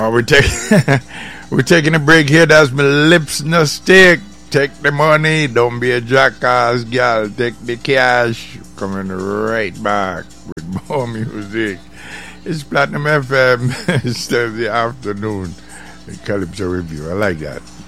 We're taking a break here. That's my lips no stick. Take the money. Don't be a jackass, girl. Take the cash. Coming right back with more music. It's Platinum FM. It's Thursday afternoon. The Calypso Review. I like that.